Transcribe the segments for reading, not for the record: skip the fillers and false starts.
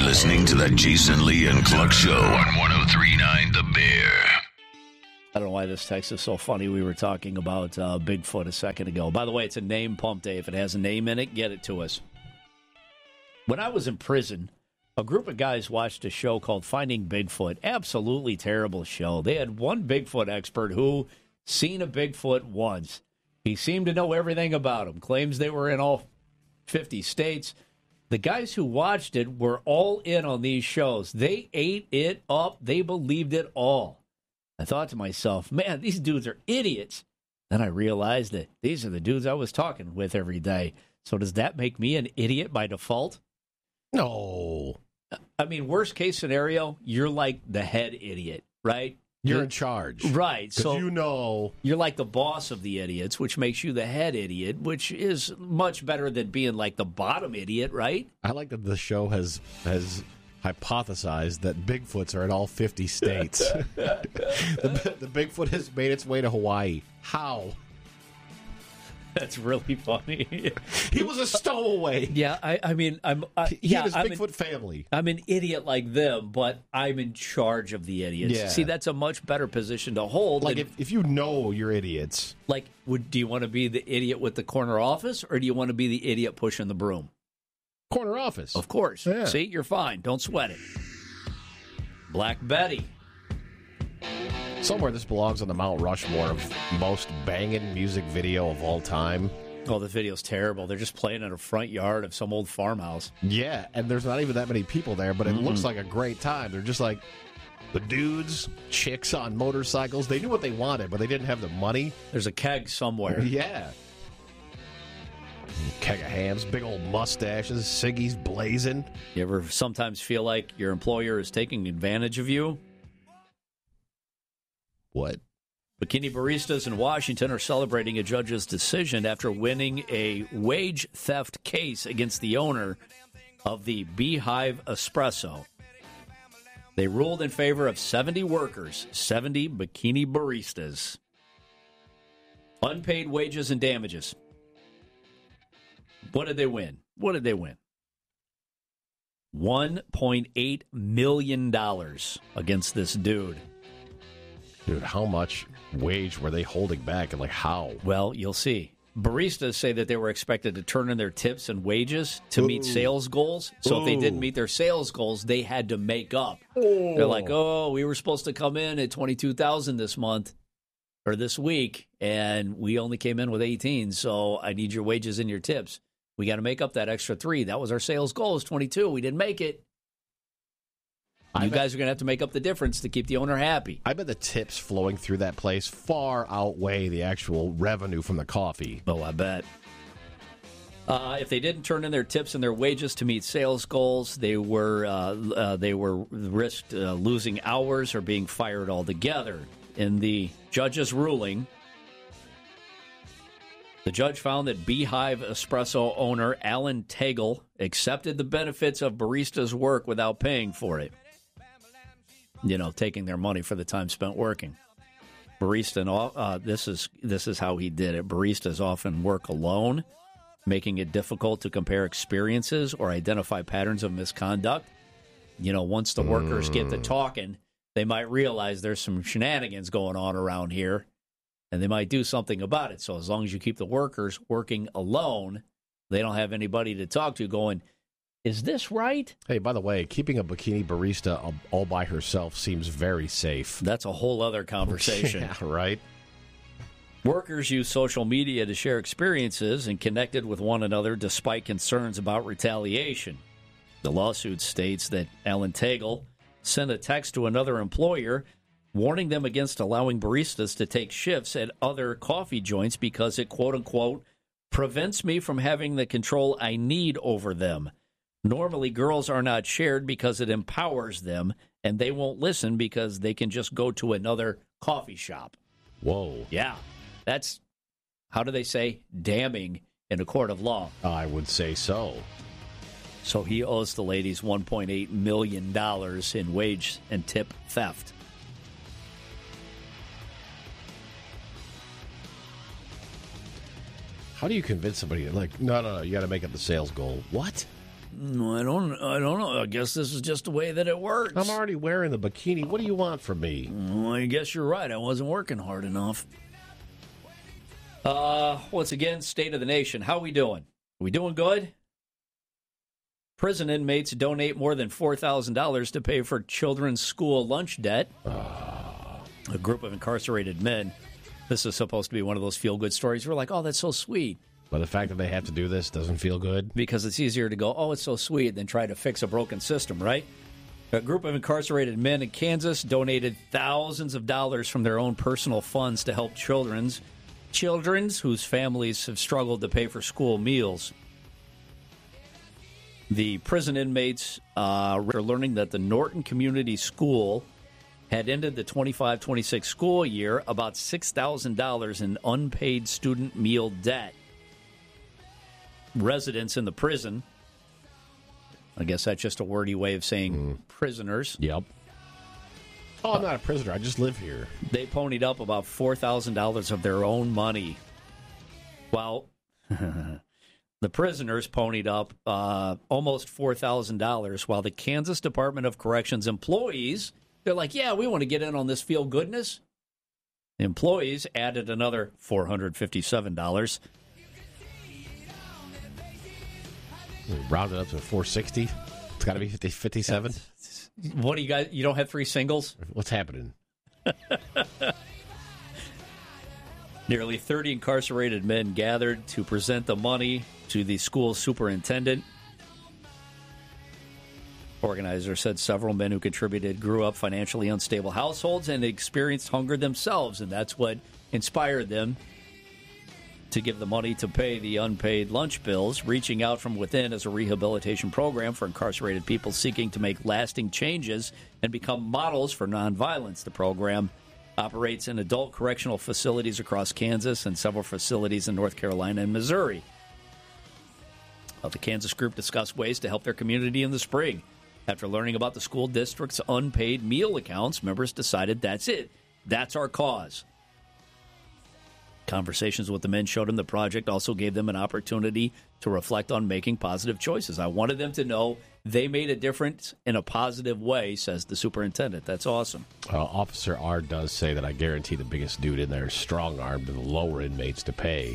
listening to the Jason Lee and Cluck Show on 103.9 The Bear. I don't know why this text is so funny. We were talking about Bigfoot a second ago. By the way, it's a name pump day. If it has a name in it, get it to us. When I was in prison, a group of guys watched a show called Finding Bigfoot. Absolutely terrible show. They had one Bigfoot expert who seen a Bigfoot once. He seemed to know everything about him. Claims they were in all 50 states. The guys who watched it were all in on these shows. They ate it up. They believed it all. I thought to myself, man, these dudes are idiots. Then I realized that these are the dudes I was talking with every day. So does that make me an idiot by default? No. I mean, worst case scenario, you're like the head idiot, right? You're in charge. Right. So you know. You're like the boss of the idiots, which makes you the head idiot, which is much better than being like the bottom idiot, right? I like that the show has hypothesized that Bigfoots are in all 50 states. the Bigfoot has made its way to Hawaii. How? That's really funny. He was a stowaway. Yeah, I mean, he and his Bigfoot family. I'm an idiot like them, but I'm in charge of the idiots. Yeah. See, that's a much better position to hold. Like, if you know you're idiots. Like, do you want to be the idiot with the corner office, or do you want to be the idiot pushing the broom? Corner office. Of course. Yeah. See, you're fine. Don't sweat it. Black Betty. Somewhere this belongs on the Mount Rushmore of most banging music video of all time. Oh, the video's terrible. They're just playing in a front yard of some old farmhouse. Yeah, and there's not even that many people there, but it looks like a great time. They're just like the dudes, chicks on motorcycles. They knew what they wanted, but they didn't have the money. There's a keg somewhere. Yeah. Keg of hams, big old mustaches, ciggies blazing. You ever sometimes feel like your employer is taking advantage of you? What? Bikini baristas in Washington are celebrating a judge's decision after winning a wage theft case against the owner of the Beehive Espresso. They ruled in favor of 70 workers, 70 bikini baristas. Unpaid wages and damages. What did they win? $1.8 million against this dude. Dude, how much wage were they holding back, and how? Well, you'll see. Baristas say that they were expected to turn in their tips and wages to meet sales goals. So if they didn't meet their sales goals, they had to make up. They're like, we were supposed to come in at $22,000 this month or this week, and we only came in with 18. So I need your wages and your tips. We got to make up that extra 3. That was our sales goal, is 22. We didn't make it. You guys are going to have to make up the difference to keep the owner happy. I bet the tips flowing through that place far outweigh the actual revenue from the coffee. Oh, I bet. If they didn't turn in their tips and their wages to meet sales goals, they were risked losing hours or being fired altogether. In the judge's ruling, the judge found that Beehive Espresso owner Alan Tagle accepted the benefits of barista's work without paying for it. Taking their money for the time spent working. This is how he did it. Baristas often work alone, making it difficult to compare experiences or identify patterns of misconduct. Once the workers get to talking, they might realize there's some shenanigans going on around here, and they might do something about it. So as long as you keep the workers working alone, they don't have anybody to talk to going, is this right? Hey, by the way, keeping a bikini barista all by herself seems very safe. That's a whole other conversation. Yeah, right? Workers use social media to share experiences and connected with one another despite concerns about retaliation. The lawsuit states that Alan Tagle sent a text to another employer warning them against allowing baristas to take shifts at other coffee joints because it, quote-unquote, prevents me from having the control I need over them. Normally, girls are not shared because it empowers them, and they won't listen because they can just go to another coffee shop. Whoa. Yeah. That's, how do they say, damning in a court of law. I would say so. So he owes the ladies $1.8 million in wage and tip theft. How do you convince somebody, no, you got to make up the sales goal? What? I don't know. I guess this is just the way that it works. I'm already wearing the bikini. What do you want from me? Well, I guess you're right. I wasn't working hard enough. Once again, state of the nation. How are we doing? Are we doing good? Prison inmates donate more than $4,000 to pay for children's school lunch debt. A group of incarcerated men. This is supposed to be one of those feel-good stories. We're like, oh, that's so sweet. But the fact that they have to do this doesn't feel good? Because it's easier to go, oh, it's so sweet, than try to fix a broken system, right? A group of incarcerated men in Kansas donated thousands of dollars from their own personal funds to help children's whose families have struggled to pay for school meals. The prison inmates are learning that the Norton Community School had ended the 25-26 school year about $6,000 in unpaid student meal debt. Residents in the prison, I guess that's just a wordy way of saying prisoners. Yep. Oh, I'm not a prisoner. I just live here. They ponied up about $4,000 of their own money. Well, the prisoners ponied up almost $4,000, while the Kansas Department of Corrections employees, they're like, yeah, we want to get in on this feel-goodness. The employees added another $457. Round it up to 460. It's got to be 57. What do you guys? You don't have three singles? What's happening? Nearly 30 incarcerated men gathered to present the money to the school superintendent. Organizers said several men who contributed grew up financially unstable households and experienced hunger themselves, and that's what inspired them to give the money to pay the unpaid lunch bills. Reaching Out from Within is a rehabilitation program for incarcerated people seeking to make lasting changes and become models for nonviolence. The program operates in adult correctional facilities across Kansas and several facilities in North Carolina and Missouri. The Kansas group discussed ways to help their community in the spring. After learning about the school district's unpaid meal accounts, members decided that's it. That's our cause. Conversations with the men showed them the project also gave them an opportunity to reflect on making positive choices. I wanted them to know they made a difference in a positive way, says the superintendent. That's awesome. Officer R does say that I guarantee the biggest dude in there is strong-armed the lower inmates to pay.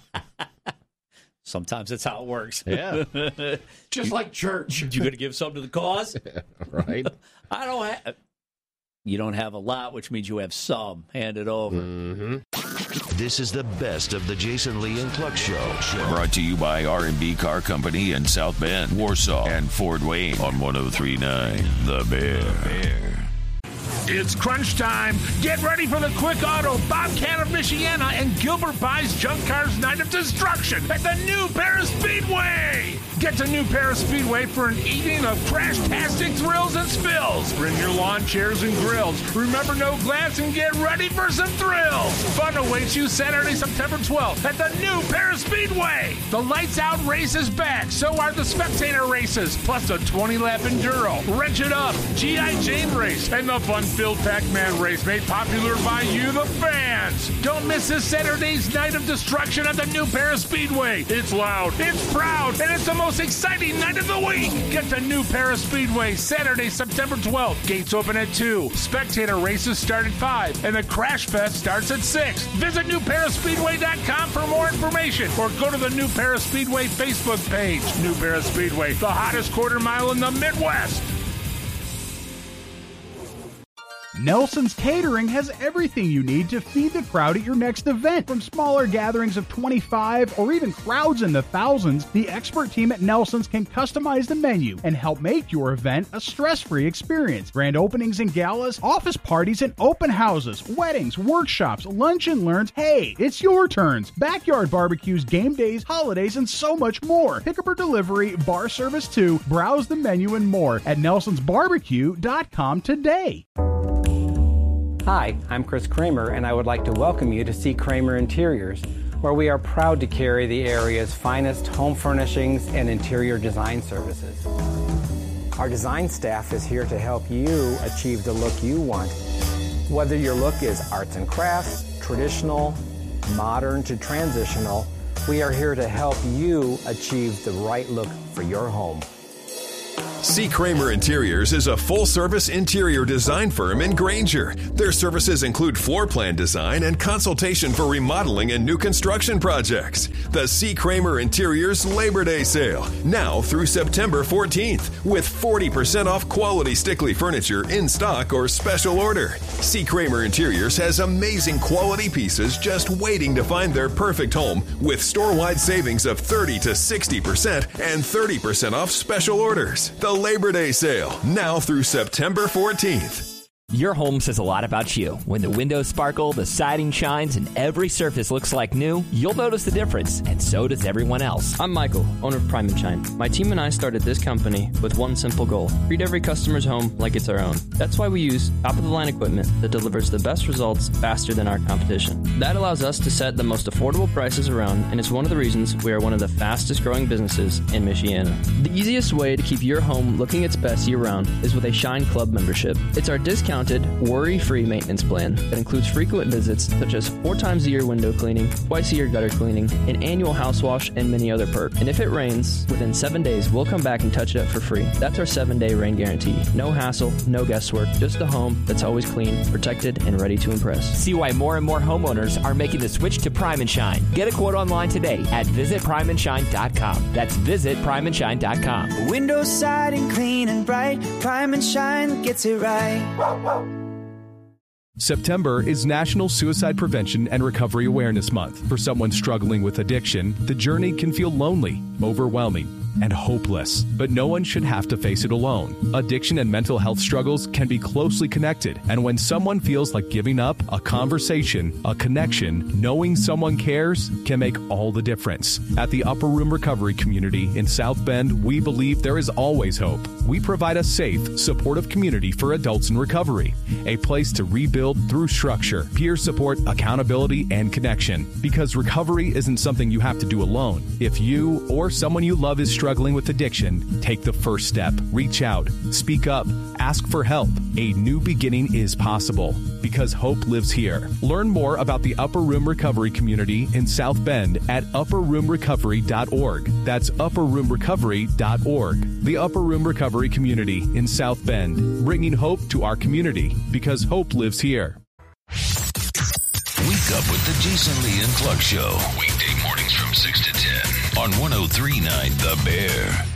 Sometimes that's how it works. Yeah. Just like church. You going to give something to the cause? Right. I don't have... You don't have a lot, which means you have some. Hand it over. Mm-hmm. This is the best of the Jason Lee and Cluck Show. Brought to you by R&B Car Company in South Bend, Warsaw, and Fort Wayne on 103.9 The Bear. It's crunch time. Get ready for the Quick Auto, Bobcat of Michiana, and Gilbert Buys Junk Cars Night of Destruction at the New Paris Speedway. Get to New Paris Speedway for an evening of crash-tastic thrills and spills. Bring your lawn chairs and grills. Remember, no glass, and get ready for some thrills. Fun awaits you Saturday, September 12th at the New Paris Speedway. The Lights Out race is back. So are the spectator races, plus a 20-lap enduro, Wrench It Up, G.I. Jane race, and the fun-filled Pac-Man race made popular by you, the fans. Don't miss this Saturday's Night of Destruction at the New Paris Speedway. It's loud, it's proud, and it's the most exciting night of the week. Get to New Paris Speedway Saturday, September 12th. Gates open at 2. Spectator races start at 5, and the Crash Fest starts at 6. Visit NewParisSpeedway.com for more information, or go to the New Paris Speedway Facebook page. New Paris Speedway, the hottest quarter mile in the Midwest. Nelson's Catering has everything you need to feed the crowd at your next event. From smaller gatherings of 25 or even crowds in the thousands, the expert team at Nelson's can customize the menu and help make your event a stress-free experience. Grand openings and galas, office parties and open houses, weddings, workshops, lunch and learns. Hey, it's your turns. Backyard barbecues, game days, holidays, and so much more. Pickup or delivery, bar service too. Browse the menu and more at nelsonsbarbecue.com today. Hi, I'm Chris Kramer, and I would like to welcome you to C. Kramer Interiors, where we are proud to carry the area's finest home furnishings and interior design services. Our design staff is here to help you achieve the look you want. Whether your look is arts and crafts, traditional, modern to transitional, we are here to help you achieve the right look for your home. C. Kramer Interiors is a full-service interior design firm in Granger. Their services include floor plan design and consultation for remodeling and new construction projects. The C. Kramer Interiors Labor Day Sale, now through September 14th, with 40% off quality Stickley furniture in stock or special order. C. Kramer Interiors has amazing quality pieces just waiting to find their perfect home, with store-wide savings of 30 to 60% and 30% off special orders. The Labor Day Sale, now through September 14th. Your home says a lot about you. When the windows sparkle, the siding shines, and every surface looks like new, you'll notice the difference, and so does everyone else. I'm Michael, owner of Prime & Shine. My team and I started this company with one simple goal: treat every customer's home like it's our own. That's why we use top-of-the-line equipment that delivers the best results faster than our competition. That allows us to set the most affordable prices around, and it's one of the reasons we are one of the fastest-growing businesses in Michiana. The easiest way to keep your home looking its best year-round is with a Shine Club membership. It's our discounted, worry-free maintenance plan that includes frequent visits such as 4 times a year window cleaning, twice a year gutter cleaning, an annual house wash, and many other perks. And if it rains, within 7 days, we'll come back and touch it up for free. That's our 7-day rain guarantee. No hassle, no guesswork, just a home that's always clean, protected, and ready to impress. See why more and more homeowners are making the switch to Prime & Shine. Get a quote online today at visitprimeandshine.com. That's visitprimeandshine.com. Windows, siding, clean and bright. Prime & Shine gets it right. September is National Suicide Prevention and Recovery Awareness Month. For someone struggling with addiction, the journey can feel lonely, overwhelming, and hopeless. But no one should have to face it alone. Addiction and mental health struggles can be closely connected, and when someone feels like giving up, a conversation, a connection, knowing someone cares can make all the difference. At the Upper Room Recovery Community in South Bend, we believe there is always hope. We provide a safe, supportive community for adults in recovery, a place to rebuild through structure, peer support, accountability, and connection. Because recovery isn't something you have to do alone. If you or someone you love is struggling with addiction, take the first step. Reach out, speak up, ask for help. A new beginning is possible because hope lives here. Learn more about the Upper Room Recovery Community in South Bend at upperroomrecovery.org. That's upperroomrecovery.org. The Upper Room Recovery Community in South Bend, bringing hope to our community because hope lives here. Wake up with the Jason Lee and Clark Show. Weekday mornings from 6 to 10 on 103.9 The Bear.